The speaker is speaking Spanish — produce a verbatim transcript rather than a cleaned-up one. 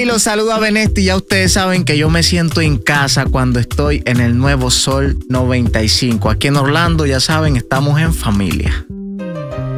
Hey, los saluda Benesti. Ya ustedes saben que yo me siento en casa cuando estoy en el nuevo Sol noventa y cinco. Aquí en Orlando, ya saben, estamos en familia.